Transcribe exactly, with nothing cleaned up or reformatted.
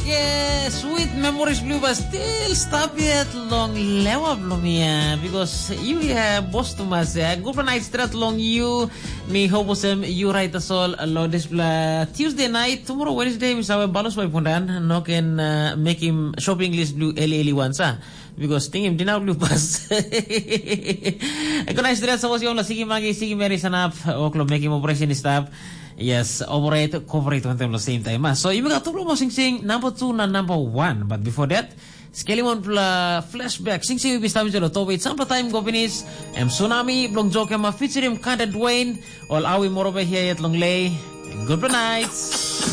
uh, sweet memories blue, but still stop yet long lewa blumia because you uh, boss to mas uh, good night straight long you ni hopusem you right as all lo display Tuesday night tomorrow Wednesday misawa balos by pundan no can uh, make him shopping list blue eli eli once because ting him dinner blue pass good night straight sa was yung la sige magi sige meri sanap oklo make him operation stop. Yes, operate, cooperate at the same time. So, you got to mo sing sing number two na number one. But before that, scaling on pla flashback. Sing sing ibis tabi jalo to wait. Sampa time go finish. Em Tsunami, blong joke ma featuring Kanda Dwayne. All awi morobe here at long lay. Good night.